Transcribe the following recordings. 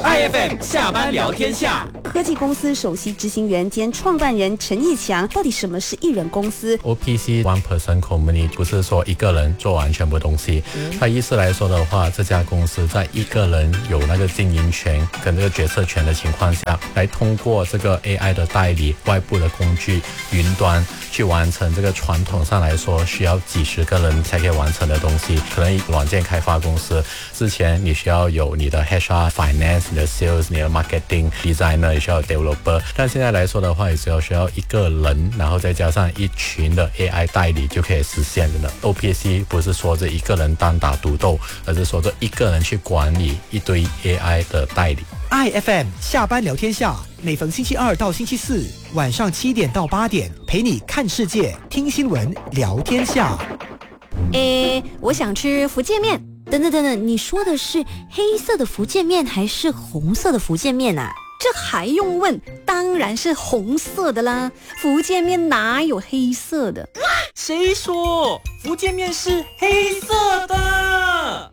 IFM 下班聊天下。 科技公司首席执行员兼创办人陈义强，到底什么是一人公司 ？OPC One Person Company 不是说一个人做完全部东西，它意思来说的话，这家公司在一个人有那个经营权跟这个决策权的情况下，来通过这个 AI 的代理、外部的工具、云端去完成这个传统上来说需要几十个人才可以完成的东西。可能软件开发公司之前你需要有你的 HR、Finance、你的 Sales、你的 Marketing、Designer， 也需要有 Developer， 但现在来说的话，也只要需要一个人，然后再加上一群的 AI 代理就可以实现的了。OPC 不是说这一个人单打独斗，而是说这一个人去管理一堆 AI 的代理。 IFM 下班聊天下，每逢星期二到星期四晚上7点到8点，陪你看世界、听新闻、聊天下。 我想吃福建面。等等，你说的是黑色的福建面还是红色的福建面啊？ 这还用问？当然是红色的啦！福建面哪有黑色的？ 谁说福建面是黑色的？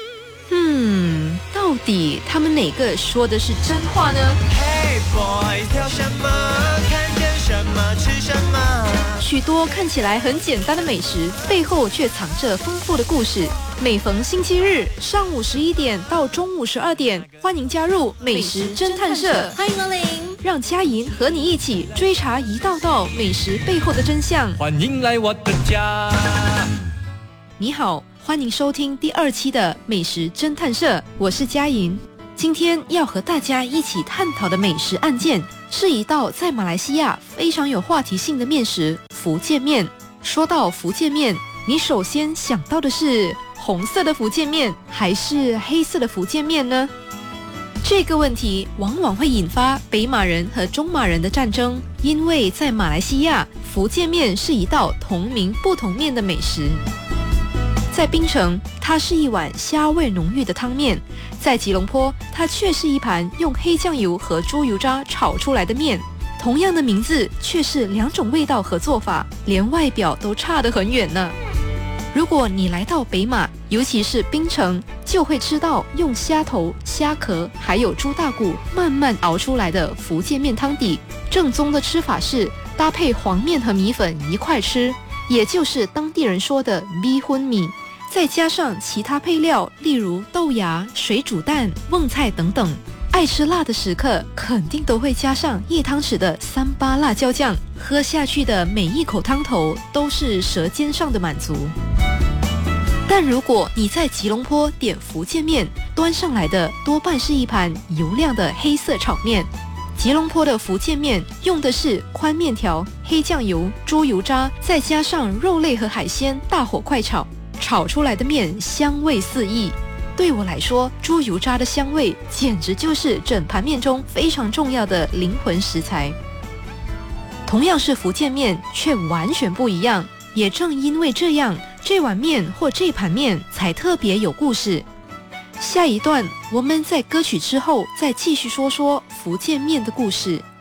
到底他们哪个说的是真话呢？ Hey boy， 挑什么？看见什么？吃什么？ 许多看起来很简单的美食，背后却藏着丰富的故事。每逢星期日上午11点到中午12点，欢迎加入美食侦探社， 欢迎光临， 让佳莹和你一起追查一道道美食背后的真相。 欢迎来我的家。 你好，欢迎收听第2期的美食侦探社，我是佳莹。今天要和大家一起探讨的美食案件，是一道在马来西亚非常有话题性的面食——福建面。说到福建面，你首先想到的是红色的福建面还是黑色的福建面呢？这个问题往往会引发北马人和中马人的战争，因为在马来西亚，福建面是一道同名不同面的美食。在槟城，它是一碗虾味浓郁的汤面；在吉隆坡，它却是一盘用黑酱油和猪油渣炒出来的面。同样的名字，却是2种味道和做法，连外表都差得很远呢。如果你来到北马，尤其是槟城，就会吃到用虾头、虾壳还有猪大骨慢慢熬出来的福建面汤底。正宗的吃法是搭配黄面和米粉一块吃，也就是当地人说的米粉米，再加上其他配料，例如豆芽、水煮蛋、瓮菜等等。爱吃辣的食客肯定都会加上1汤匙的3-8辣椒酱，喝下去的每一口汤头都是舌尖上的满足。但如果你在吉隆坡点福建面，端上来的多半是一盘油亮的黑色炒面。吉隆坡的福建面用的是宽面条、黑酱油、猪油渣，再加上肉类和海鲜，大火快炒，炒出来的面香味四溢。对我来说，猪油渣的香味简直就是整盘面中非常重要的灵魂食材。同样是福建面，却完全不一样。也正因为这样，这碗面或这盘面才特别有故事。下一段我们在歌曲之后再继续说说福建面的故事。